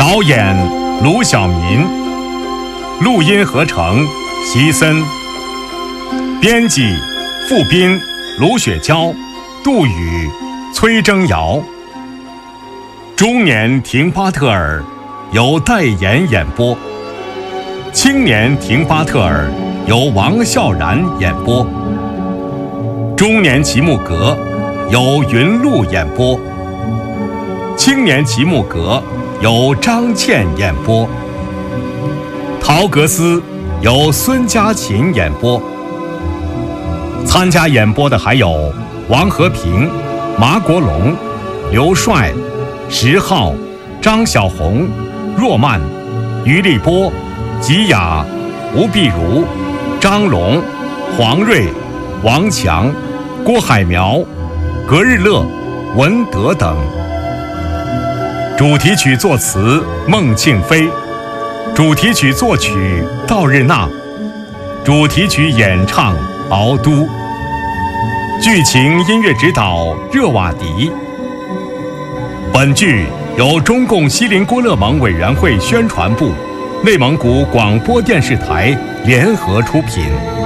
导演卢晓民，录音合成席森，编辑付斌、卢雪娇、杜宇、崔征尧。中年廷巴特尔由代言演播，青年廷巴特尔由王笑然演播，中年齐木格由云露演播，青年齐木格由张倩演播，陶格斯由孙佳琴演播。参加演播的还有王和平、马国龙、刘帅、石浩、张小红、若曼、于立波、吉雅、吴碧如、张龙、黄瑞、王强、郭海苗、格日乐、文德等。主题曲作词孟庆飞，主题曲作曲道日娜，主题曲演唱敖都，剧情音乐指导热瓦迪。本剧由中共锡林郭勒盟委员会宣传部、内蒙古广播电视台联合出品。